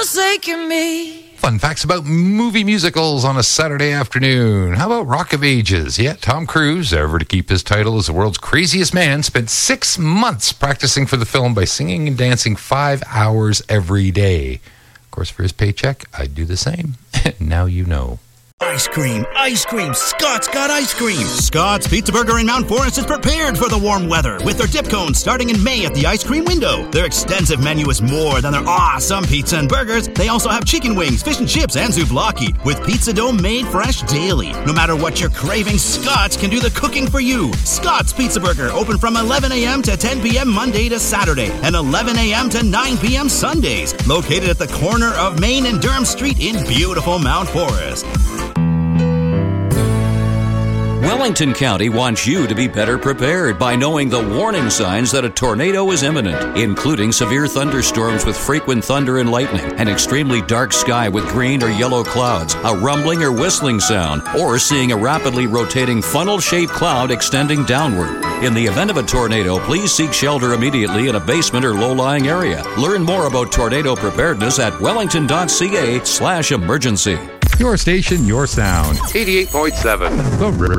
forsaken me. Fun facts about movie musicals on a Saturday afternoon. How about Rock of Ages? Yeah, Tom Cruise, ever to keep his title as the world's craziest man, spent 6 months practicing for the film by singing and dancing 5 hours every day. Of course, for his paycheck, I'd do the same. Now you know. Ice cream, Scott's got ice cream. Scott's Pizza Burger in Mount Forest is prepared for the warm weather with their dip cones starting in May at the ice cream window. Their extensive menu is more than their awesome pizza and burgers. They also have chicken wings, fish and chips, and souvlaki with pizza dough made fresh daily. No matter what you're craving, Scott's can do the cooking for you. Scott's Pizza Burger open from 11 a.m. to 10 p.m. Monday to Saturday and 11 a.m. to 9 p.m. Sundays. Located at the corner of Main and Durham Street in beautiful Mount Forest. Wellington County wants you to be better prepared by knowing the warning signs that a tornado is imminent, including severe thunderstorms with frequent thunder and lightning, an extremely dark sky with green or yellow clouds, a rumbling or whistling sound, or seeing a rapidly rotating funnel-shaped cloud extending downward. In the event of a tornado, please seek shelter immediately in a basement or low-lying area. Learn more about tornado preparedness at wellington.ca/emergency. Your station, your sound. 88.7. The